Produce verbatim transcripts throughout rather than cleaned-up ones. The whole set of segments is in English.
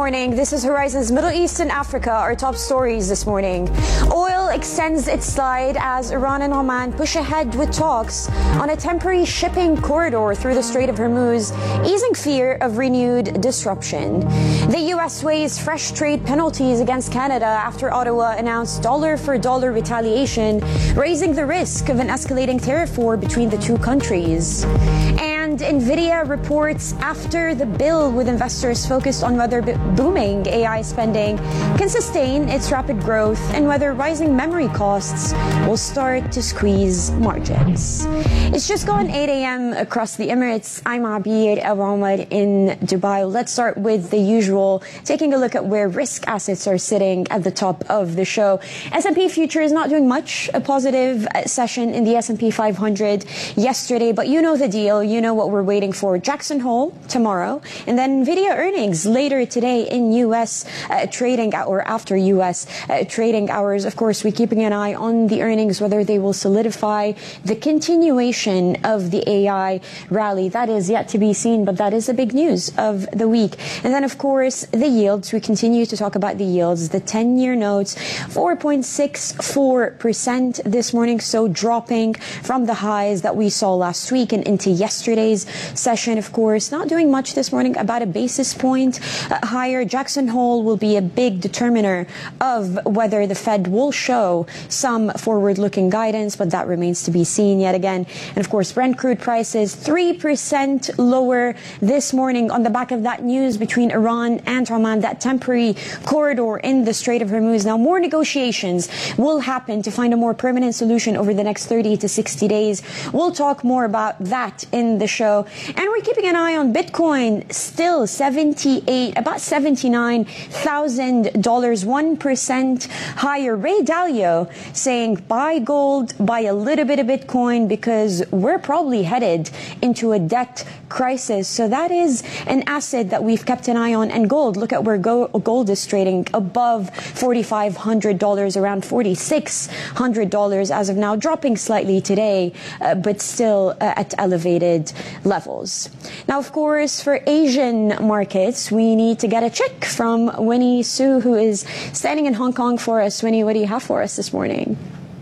morning. This is Horizon's Middle East and Africa, our top stories this morning. Oil extends its slide as Iran and Oman push ahead with talks on a temporary shipping corridor through the Strait of Hormuz, easing fear of renewed disruption. The U S weighs fresh trade penalties against Canada after Ottawa announced dollar-for-dollar retaliation, raising the risk of an escalating tariff war between the two countries. And NVIDIA reports after the bill with investors focused on whether booming A I spending can sustain its rapid growth and whether rising memory costs will start to squeeze margins. It's just gone eight a.m. across the Emirates. I'm Abir El-Ramad in Dubai. Let's start with the usual, taking a look at where risk assets are sitting at the top of the show. S and P future is not doing much. A positive session in the S and P five hundred yesterday, but you know the deal. You know what we're waiting for. Jackson Hole tomorrow, and then NVIDIA earnings later today in U S uh, trading or after U S uh, trading hours. Of course, we're keeping an eye on the earnings, whether they will solidify the continuation of the A I rally. That is yet to be seen, but that is the big news of the week. And then, of course, the yields. We continue to talk about the yields. The ten-year notes, four point six four percent this morning, so dropping from the highs that we saw last week and into yesterday's session. Of course, not doing much this morning, about a basis point uh, higher. Jackson Hole will be a big determiner of whether the Fed will show some forward-looking guidance, but that remains to be seen yet again. And of course, Brent crude prices three percent lower this morning on the back of that news between Iran and Oman, that temporary corridor in the Strait of Hormuz. Now, more negotiations will happen to find a more permanent solution over the next thirty to sixty days. We'll talk more about that in the show. And we're keeping an eye on Bitcoin, still seventy-eight, about seventy-nine thousand dollars, one percent higher. Ray Dalio saying buy gold, buy a little bit of Bitcoin because we're probably headed into a debt crisis. So that is an asset that we've kept an eye on. And gold, look at where go- gold is trading, above four thousand five hundred dollars, around four thousand six hundred dollars as of now, dropping slightly today, uh, but still uh, at elevated levels. Now, of course, for Asian markets, we need to get a check from Winnie Su, who is standing in Hong Kong for us. Winnie, what do you have for us this morning?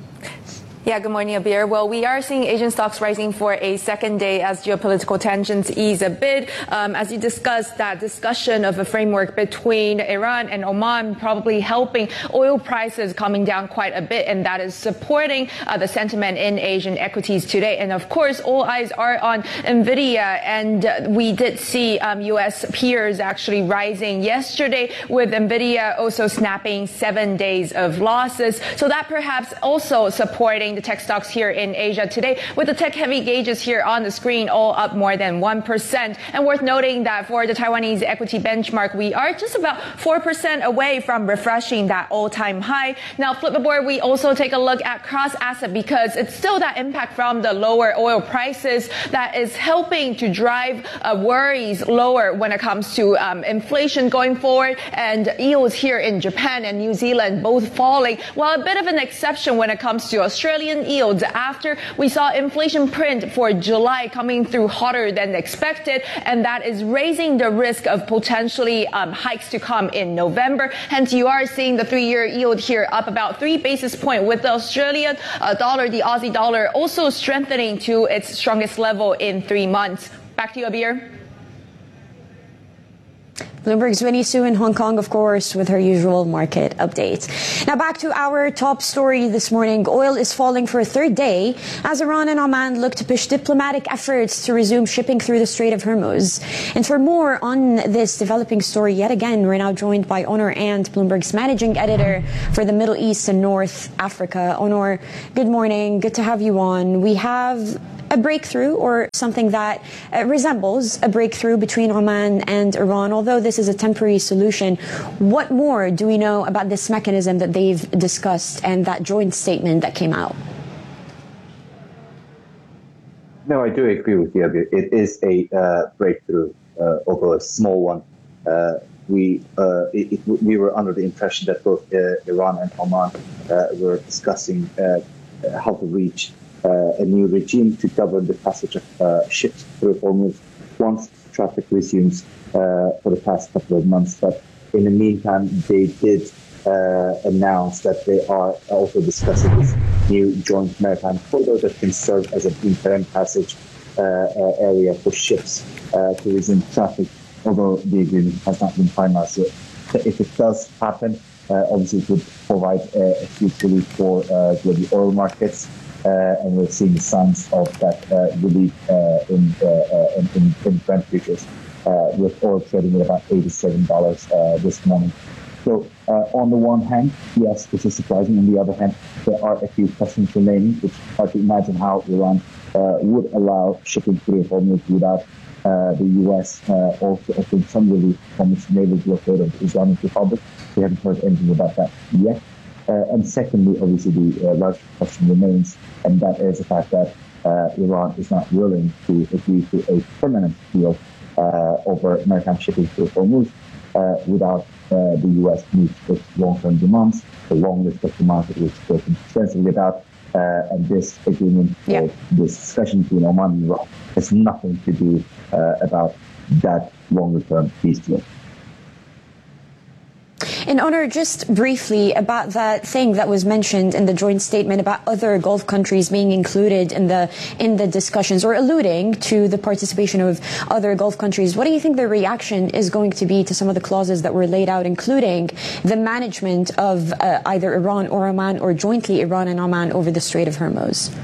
Yeah, good morning, Abir. Well, we are seeing Asian stocks rising for a second day as geopolitical tensions ease a bit. Um, as you discussed, that discussion of a framework between Iran and Oman probably helping oil prices coming down quite a bit, and that is supporting uh, the sentiment in Asian equities today. And of course, all eyes are on NVIDIA, and uh, we did see um, U S peers actually rising yesterday, with NVIDIA also snapping seven days of losses. So that perhaps also supporting the tech stocks here in Asia today, with the tech-heavy gauges here on the screen all up more than one percent. And worth noting that for the Taiwanese equity benchmark, we are just about four percent away from refreshing that all-time high. Now, flip aboard, we also take a look at cross-asset, because it's still that impact from the lower oil prices that is helping to drive uh, worries lower when it comes to um, inflation going forward, and yields here in Japan and New Zealand both falling, while a bit of an exception when it comes to Australia yields after we saw inflation print for July coming through hotter than expected, and that is raising the risk of potentially um, hikes to come in November. Hence, you are seeing the three-year yield here up about three basis points, with the Australian uh, dollar, the Aussie dollar, also strengthening to its strongest level in three months. Back to you, Abir. Bloomberg's Winnie Su in Hong Kong, of course, with her usual market update. Now back to our top story this morning. Oil is falling for a third day as Iran and Oman look to push diplomatic efforts to resume shipping through the Strait of Hormuz. And for more on this developing story, yet again, we're now joined by Onur Ant, Bloomberg's managing editor for the Middle East and North Africa. Onur, good morning. Good to have you on. We have a breakthrough, or something that uh, resembles a breakthrough between Oman and Iran, although this is a temporary solution. What more do we know about this mechanism that they've discussed and that joint statement that came out? No, I do agree with you. It is a uh, breakthrough, uh, although a small one. Uh, we uh, it, it, we were under the impression that both uh, Iran and Oman uh, were discussing uh, how to reach Uh, a new regime to govern the passage of uh, ships through Hormuz once traffic resumes uh, for the past couple of months. But in the meantime, they did uh, announce that they are also discussing this new joint maritime corridor that can serve as an interim passage uh, uh, area for ships uh, to resume traffic, although the agreement has not been finalized yet. So if it does happen, uh, obviously it would provide uh, a huge relief for uh, global oil markets. Uh, and we're seeing signs of that uh, relief uh, in, uh, uh, in, in Brent futures, uh, with oil trading at about eighty-seven dollars uh, this morning. So uh, on the one hand, yes, this is surprising. On the other hand, there are a few questions remaining. It's hard to imagine how Iran uh, would allow shipping through Hormuz without uh, the U S uh, also offering some relief from its naval blockade of the Islamic Republic. We haven't heard anything about that yet. Uh, and secondly, obviously, the uh, large question remains, and that is the fact that uh, Iran is not willing to agree to a permanent deal uh, over maritime shipping through Hormuz uh, without uh, the U S meets its long-term demands, the long list of demands that we've spoken extensively about. Uh, and this agreement, yeah. or this discussion between Oman and Iran, has nothing to do uh, about that longer-term peace deal. And Onur, just briefly about that thing that was mentioned in the joint statement about other Gulf countries being included in the in the discussions, or alluding to the participation of other Gulf countries. What do you think the reaction is going to be to some of the clauses that were laid out, including the management of uh, either Iran or Oman, or jointly Iran and Oman, over the Strait of Hormuz?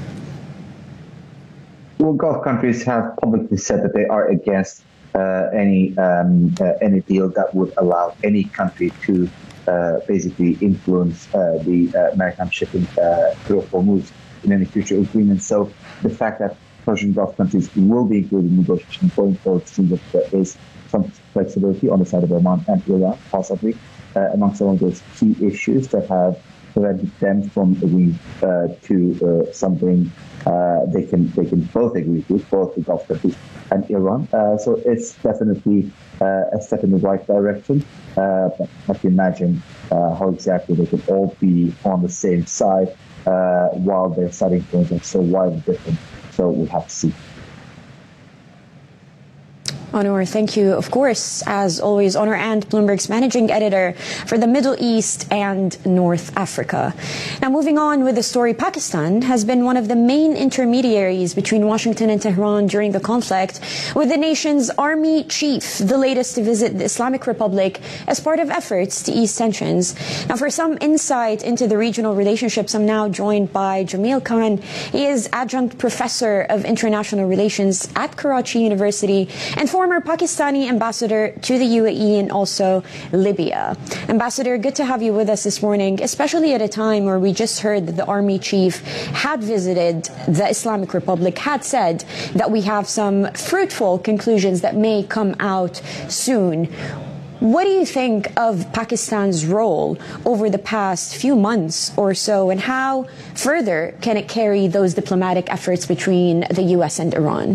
Well, Gulf countries have publicly said that they are against Uh, any um, uh, any deal that would allow any country to uh, basically influence uh, the uh, maritime shipping uh, through Hormuz in any future agreement. So the fact that Persian Gulf countries will be included in negotiations going forward seems that there is some flexibility on the side of Oman and Iran, possibly, uh, among some of those key issues that have prevented them from agreeing uh, to uh, something uh, they can they can both agree to, both the Gulf countries and Iran. Uh, so it's definitely uh, a step in the right direction. Uh, but I have to imagine uh, how exactly they can all be on the same side uh, while their starting points are so wildly different. So we'll have to see. Onur, thank you. Of course, as always, Onur Ant, Bloomberg's managing editor for the Middle East and North Africa. Now, moving on with the story, Pakistan has been one of the main intermediaries between Washington and Tehran during the conflict, with the nation's army chief the latest to visit the Islamic Republic as part of efforts to ease tensions. Now, for some insight into the regional relationships, I'm now joined by Jamil Khan. He is adjunct professor of international relations at Karachi University and former Pakistani ambassador to the U A E and also Libya. Ambassador, good to have you with us this morning, especially at a time where we just heard that the army chief had visited the Islamic Republic, had said that we have some fruitful conclusions that may come out soon. What do you think of Pakistan's role over the past few months or so, and how further can it carry those diplomatic efforts between the U S and Iran?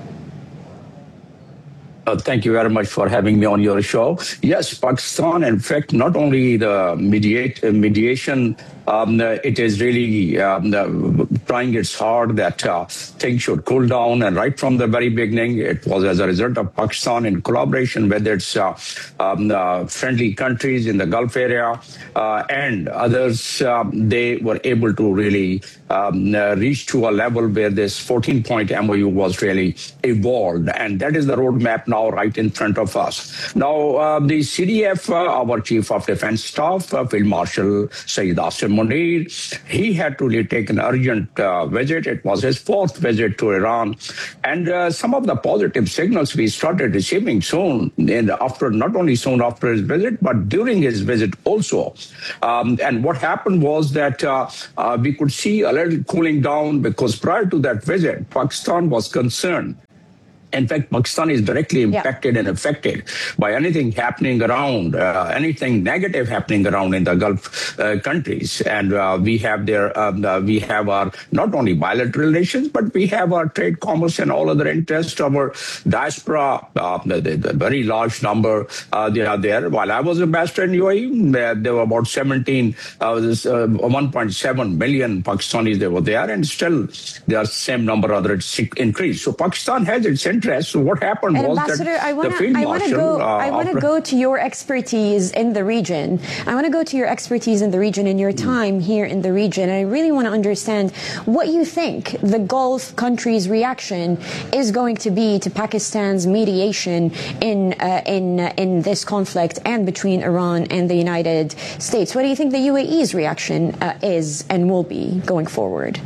Uh, thank you very much for having me on your show. Yes, Pakistan, in fact, not only the mediate, uh, mediation, um, uh, it is really um, uh, trying its hard that uh, things should cool down. And right from the very beginning, it was as a result of Pakistan in collaboration with its uh, um, uh, friendly countries in the Gulf area uh, and others. Um, they were able to really um, uh, reach to a level where this fourteen-point M O U was really evolved. And that is the roadmap now right in front of us. Now, uh, the C D F, uh, our Chief of Defense Staff, uh, Field Marshal Saeed Asim Munir, he had to really take an urgent uh, visit. It was his fourth visit to Iran. And uh, some of the positive signals we started receiving soon, and after, not only soon after his visit, but during his visit also. Um, and what happened was that uh, uh, we could see a little cooling down, because prior to that visit, Pakistan was concerned. In fact, Pakistan is directly impacted yeah. and affected by anything happening around, uh, anything negative happening around in the Gulf uh, countries. And uh, we have their, um, uh, we have our not only bilateral relations, but we have our trade, commerce, and all other interests. Our diaspora, uh, the, the, the very large number, uh, they are there. While I was ambassador in U A E, there were about seventeen, uh, uh, one point seven million Pakistanis that were there, and still there are same number other increase. So Pakistan has its interest. So what happened and was Ambassador, that I wanna, the field I want to marshal, go. uh, I want to after- go to your expertise in the region. I want to go to your expertise in the region and your time here in the region. And I really want to understand what you think the Gulf countries' reaction is going to be to Pakistan's mediation in uh, in uh, in this conflict and between Iran and the United States. What do you think the U A E's reaction uh, is and will be going forward?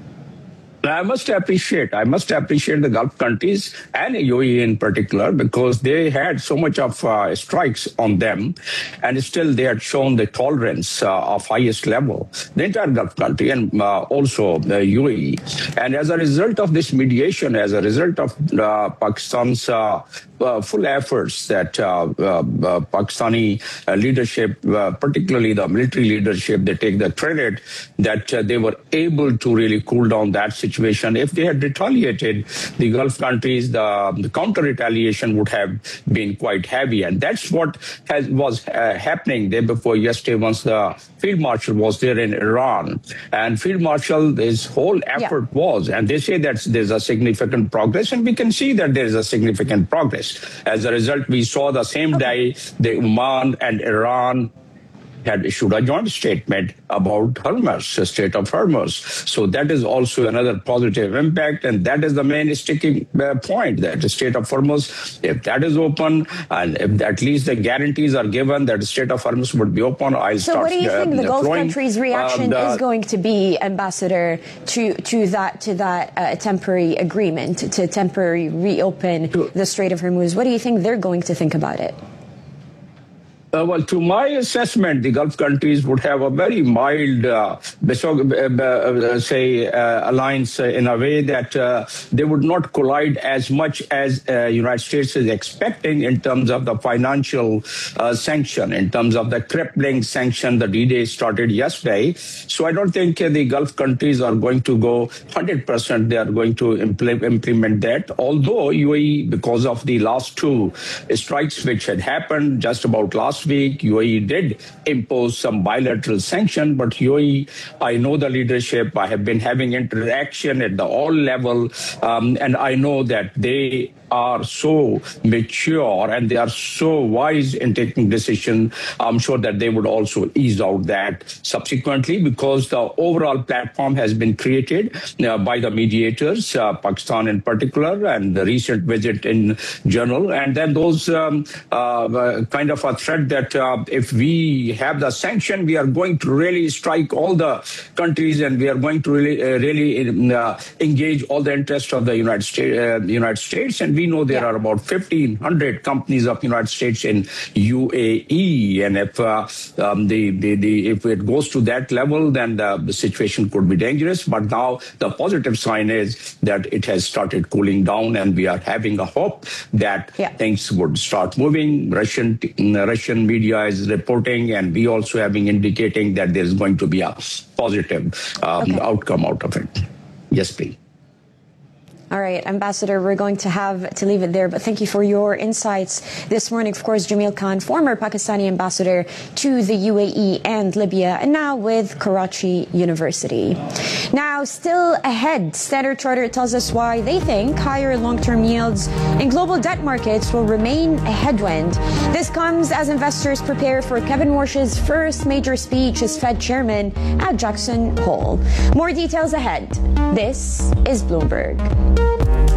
I must appreciate, I must appreciate the Gulf countries and U A E in particular, because they had so much of uh, strikes on them, and still they had shown the tolerance uh, of highest level, the entire Gulf country and uh, also the U A E. And as a result of this mediation, as a result of uh, Pakistan's uh, uh, full efforts that uh, uh, uh, Pakistani uh, leadership, uh, particularly the military leadership, they take the credit that uh, they were able to really cool down that situation. If they had retaliated, the Gulf countries, the, the counter retaliation would have been quite heavy. And that's what has, was uh, happening day before yesterday once the field marshal was there in Iran. And field marshal, his whole effort yeah. was, and they say that there's a significant progress, and we can see that there is a significant progress. As a result, we saw the same okay. day the Oman and Iran had issued a joint statement about Hormuz, the Strait of Hormuz. So that is also another positive impact, and that is the main sticking uh, point, that the Strait of Hormuz, if that is open, and if at least the guarantees are given that the Strait of Hormuz would be open, I'll so start. So what do you think uh, the Gulf throwing, countries' reaction uh, the, is going to be, Ambassador, to to that to that uh, temporary agreement, to temporarily reopen to, the Strait of Hormuz? What do you think they're going to think about it? Uh, well, to my assessment, the Gulf countries would have a very mild, uh, uh, say, uh, alliance uh, in a way that uh, they would not collide as much as uh, United States is expecting in terms of the financial uh, sanction, in terms of the crippling sanction. The D-Day started yesterday. So I don't think uh, the Gulf countries are going to go one hundred percent. They are going to impl- implement that. Although U A E, because of the last two strikes which had happened just about last week, U A E did impose some bilateral sanction, but U A E, I know the leadership, I have been having interaction at the all level, um, and I know that they are so mature and they are so wise in taking decision. I'm sure that they would also ease out that subsequently, because the overall platform has been created uh, by the mediators, uh, Pakistan in particular, and the recent visit in general. And then those um, uh, kind of a threat that uh, if we have the sanction, we are going to really strike all the countries, and we are going to really, uh, really uh, engage all the interests of the United States, uh, United States. And we know there yeah. are about fifteen hundred companies of United States in U A E, and if uh, um, the, the the if it goes to that level, then the, the situation could be dangerous. But now the positive sign is that it has started cooling down, and we are having a hope that yeah. things would start moving. Russian Russian media is reporting, and we also having indicating that there is going to be a positive um, okay. outcome out of it. Yes, please. All right, Ambassador, we're going to have to leave it there, but thank you for your insights this morning. Of course, Jamil Khan, former Pakistani ambassador to the U A E and Libya, and now with Karachi University. Now, still ahead, Standard Chartered tells us why they think higher long-term yields in global debt markets will remain a headwind. This comes as investors prepare for Kevin Warsh's first major speech as Fed chairman at Jackson Hole. More details ahead. This is Bloomberg.